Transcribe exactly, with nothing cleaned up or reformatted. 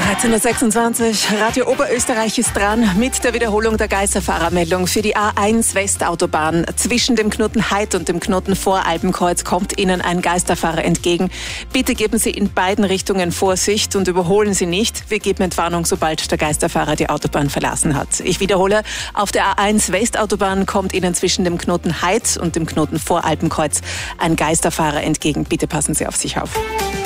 dreizehn Uhr sechsundzwanzig, Radio Oberösterreich ist dran mit der Wiederholung der Geisterfahrermeldung für die A eins Westautobahn. Zwischen dem Knoten Heid und dem Knoten Voralpenkreuz kommt Ihnen ein Geisterfahrer entgegen. Bitte geben Sie in beiden Richtungen Vorsicht und überholen Sie nicht. Wir geben Entwarnung, sobald der Geisterfahrer die Autobahn verlassen hat. Ich wiederhole, auf der A eins Westautobahn kommt Ihnen zwischen dem Knoten Heid und dem Knoten Voralpenkreuz ein Geisterfahrer entgegen. Bitte passen Sie auf sich auf.